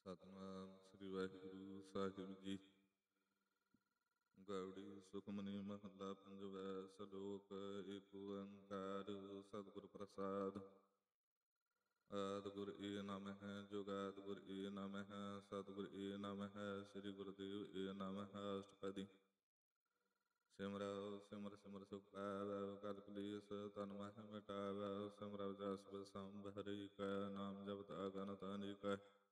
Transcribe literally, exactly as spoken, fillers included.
ਸਤਿਨਾਮ ਸ੍ਰੀ ਵਾਹਿਗੁਰੂ ਸਾਹਿਬ ਜੀ। ਗੌੜੀ ਸੁਖਮਨੀ ਮਹੱਲਾ ਪੰਜਵਾ। ਸਲੋਕ ਏਕ ਓੰਕਾਰ ਸਤਿਗੁਰ ਪ੍ਰਸਾਦ। ਆਦਿ ਗੁਰ ਏ ਨਮ ਹੈ, ਜੁਗਾਦਿ ਗੁਰ ਏ ਨਮ ਹੈ, ਸਤਿਗੁਰ ਏ ਨਮ ਹੈ, ਸ੍ਰੀ ਗੁਰਦੇਵ ਏ ਨਮ ਹੈ। ਅਸ਼ਟਪਦੀ। ਸਿਮਰਉ ਸਿਮਰ ਸਿਮਰ ਸੁਖ ਪਾਵੈ, ਕਲ ਕਲੇਸ਼ ਤਨ ਮਹਿ ਮਿਟਾਵੈ। ਸਿਮਰਉ ਜਸ ਬਿਸੰਭ ਹਰਿ ਕੈ, ਨਾਮ ਜਪਤ ਅਗਨਿਤ ਅਨੇਕਾ।